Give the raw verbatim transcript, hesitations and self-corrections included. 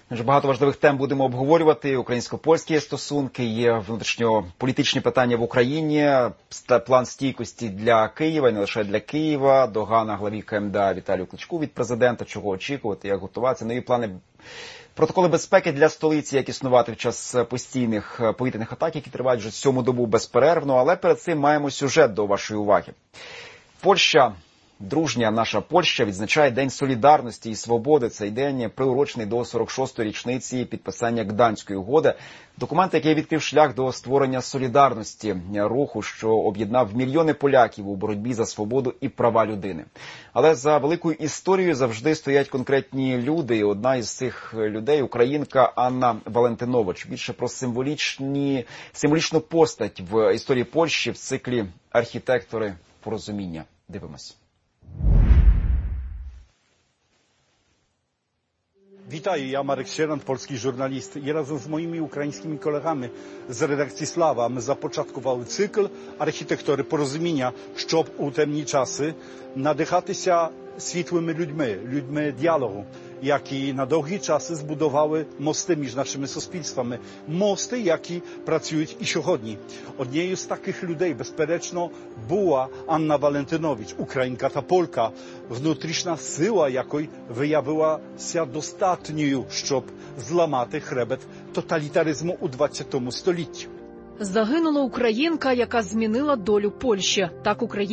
Дуже багато важливих тем будемо обговорювати. Українсько-польські стосунки, є внутрішньополітичні питання в Україні, план стійкості для Києва, і не лише для Києва, догана главі КМДА Віталію Кличку від президента, чого очікувати, як готуватися, нові плани, протоколи безпеки для столиці, як існувати в час постійних повітряних атак, які тривають вже сьому добу безперервно, але перед цим маємо сюжет до вашої уваги. Польща, дружня наша Польща, відзначає День солідарності і свободи. Цей день приурочений до сорок шостої річниці підписання Гданської угоди. Документ, який відкрив шлях до створення солідарності, руху, що об'єднав мільйони поляків у боротьбі за свободу і права людини. Але за великою історією завжди стоять конкретні люди. І одна із цих людей – українка Анна Валентинович. Більше про символічні, символічну постать в історії Польщі в циклі «Архітектори порозуміння». Дивимось. Witaję, ja Marek Sierant, polski żurnalist. I razem z moimi ukraińskimi kolegami z redakcji Slawa my zapoczątkowali cykl Architektury Porozumienia, щоб у темні часи надихатися світлими людьми, людьми діалогу, які на довгі часи збудували мости між нашими суспільствами. Мости, які працюють і сьогодні. Однією з таких людей, безперечно, була Анна Валентинович, українка та полька, внутрішня сила якої виявилася достатньою, щоб зламати хребет тоталітаризму у двадцятому столітті. Загинула українка, яка змінила долю Польщі. Так Україна